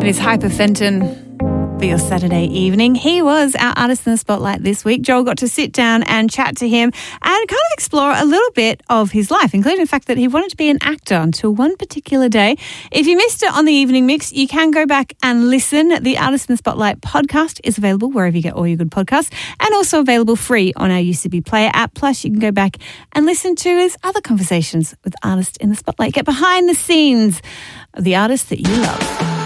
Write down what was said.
It is Hyper Fenton for your Saturday evening. He was our artist in the spotlight this week. Joel got to sit down and chat to him and kind of explore a little bit of his life, including the fact that he wanted to be an actor until one particular day. If you missed it on the evening mix, you can go back and listen. The Artist in the Spotlight podcast is available wherever you get all your good podcasts, and also available free on our UCB Player app. Plus, you can go back and listen to his other conversations with Artist in the Spotlight. Get behind the scenes of the artists that you love.